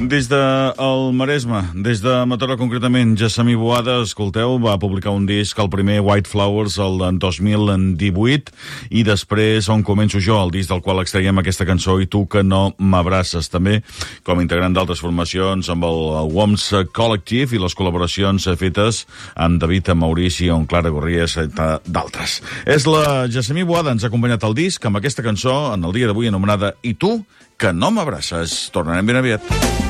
Des del Maresme, des de Mataró concretament, Gessamí Boada, escolteu, va publicar un disc, el primer White Flowers, el 2018, i després On començo jo, el disc del qual extraiem aquesta cançó, I tu que no m'abraces, també com a integrant d'altres formacions amb el WOMS Collective i les col·laboracions fetes amb David Maurici, amb Clara Gorries, d'altres. És la Gessamí Boada, ens ha acompanyat el disc amb aquesta cançó en el dia d'avui anomenada I tu que no m'abraces. Tornarem ben aviat.